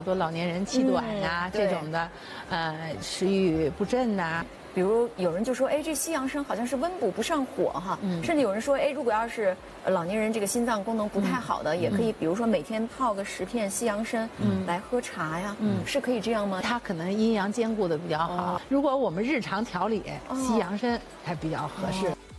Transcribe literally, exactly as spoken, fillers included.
多老年人气短呀、 嗯、 这种的，呃，食欲不振呐。 比如有人就说，哎，这西洋参好像是温补不上火哈，嗯、甚至有人说，哎，如果要是老年人这个心脏功能不太好的，嗯、也可以，比如说每天泡个十片西洋参，嗯，来喝茶呀，嗯，是可以这样吗？ 它可能阴阳兼顾的比较好。哦、如果我们日常调理，西洋参还比较合适。哦